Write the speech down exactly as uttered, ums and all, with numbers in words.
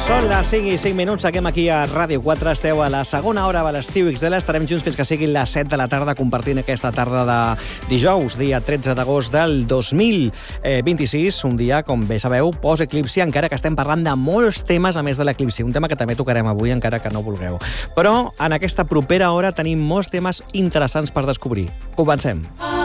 Són les cinc i cinc minuts, seguim aquí a Ràdio quatre, esteu a la segona hora de l'Estiu X L, estarem junts fins que siguin les set de la tarda compartint aquesta tarda de dijous, dia tretze d'agost del dos mil vint-i-sis, un dia, com bé sabeu, post-eclipsi, encara que estem parlant de molts temes a més de l'eclipsi, un tema que també tocarem avui, encara que no vulgueu. Però en aquesta propera hora tenim molts temes interessants per descobrir. Comencem.